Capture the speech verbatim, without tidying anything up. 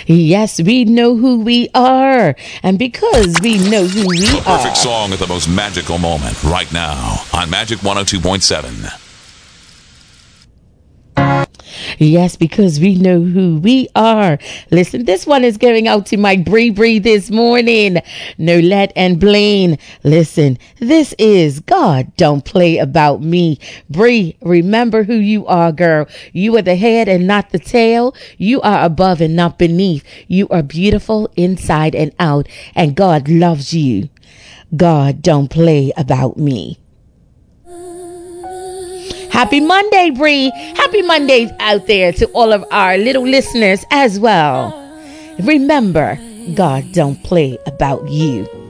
Yes, we know who we are. And because we know who we The are. perfect song at the most magical moment right now on Magic one oh two point seven. Yes, because we know who we are. Listen, this one is going out to my Bree Bree this morning. Nolette and Blaine. Listen, this is God Don't Play About Me. Bree, remember who you are, girl. You are the head and not the tail. You are above and not beneath. You are beautiful inside and out. And God loves you. God don't play about me. Happy Monday, Bree. Happy Mondays out there to all of our little listeners as well. Remember, God don't play about you.